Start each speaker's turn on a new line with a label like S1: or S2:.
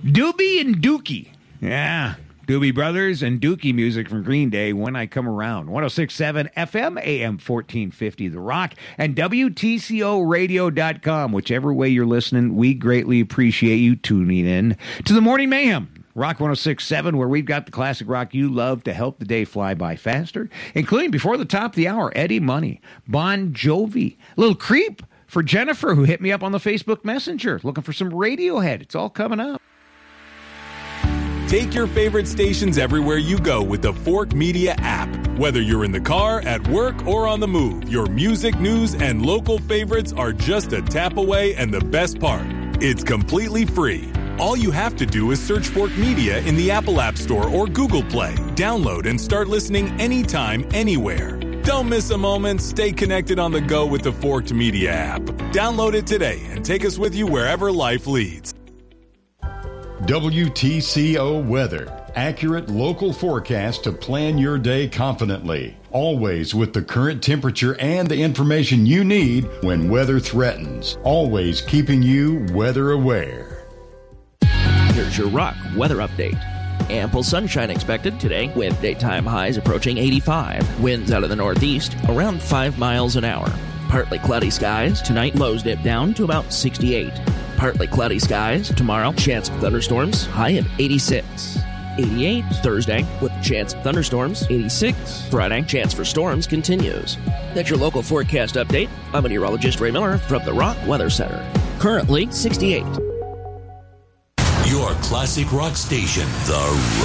S1: Doobie and Dookie. Yeah. Doobie Brothers and Dookie music from Green Day, When I Come Around. 106.7 FM, AM 1450 The Rock, and WTCOradio.com. Whichever way you're listening, we greatly appreciate you tuning in to the Morning Mayhem. Rock 106.7, where we've got the classic rock you love to help the day fly by faster, including before the top of the hour, Eddie Money, Bon Jovi, Little Creep for Jennifer, who hit me up on the Facebook Messenger, looking for some Radiohead. It's all coming up.
S2: Take your favorite stations everywhere you go with the Fork Media app. Whether you're in the car, at work, or on the move, your music, news, and local favorites are just a tap away, and the best part, it's completely free. All you have to do is search Fork Media in the Apple App Store or Google Play. Download and start listening anytime, anywhere. Don't miss a moment. Stay connected on the go with the Forked Media app. Download it today and take us with you wherever life leads.
S3: WTCO Weather. Accurate local forecast to plan your day confidently. Always with the current temperature and the information you need when weather threatens. Always keeping you weather aware.
S4: Here's your Rock weather update. Ample sunshine expected today with daytime highs approaching 85. Winds out of the northeast around 5 miles an hour. Partly cloudy skies. Tonight lows dip down to about 68. Partly cloudy skies. Tomorrow, chance of thunderstorms, high of 86. 88 Thursday with a chance of thunderstorms, 86. Friday, chance for storms continues. That's your local forecast update. I'm meteorologist Ray Miller from the Rock Weather Center. Currently 68.
S5: Your classic rock station, The